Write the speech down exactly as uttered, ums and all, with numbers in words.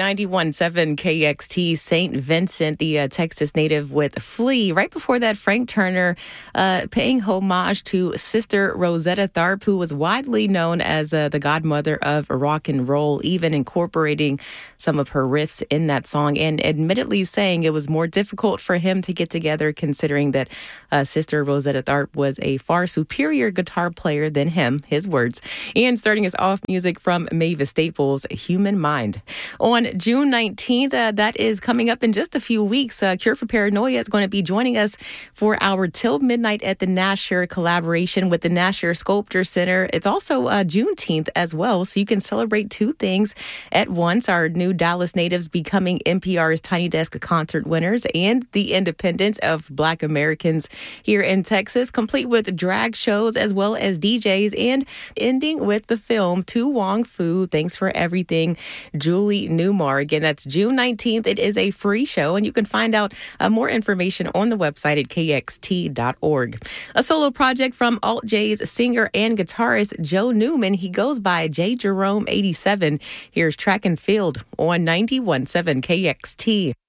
ninety-one point seven K X T, Saint Vincent, the uh, Texas native with Flea. Right before that, Frank Turner uh, paying homage to Sister Rosetta Tharpe, who was widely known as uh, the godmother of rock and roll, even incorporating some of her riffs in that song and admittedly saying it was more difficult for him to get together considering that uh, Sister Rosetta Tharpe was a far superior guitar player than him, his words. And starting us off, music from Mavis Staples, Human Mind. On June nineteenth, uh, that is coming up in just a few weeks. Uh, Cure for Paranoia is going to be joining us for our Till Midnight at the Nasher collaboration with the Nasher Sculpture Center. It's also uh, Juneteenth as well, so you can celebrate two things at once. Our new Dallas natives becoming N P R's Tiny Desk concert winners and the independence of Black Americans here in Texas, complete with drag shows as well as D Js, and ending with the film To Wong Fu, Thanks for Everything, Julie Newmar. Again, that's June nineteenth. It is a free show, and you can find out uh, more information on the website at K X T dot org. A solo project from Alt J's singer and guitarist Joe Newman. He goes by J Jerome eighty-seven. Here's Track and Field on ninety-one point seven K X T.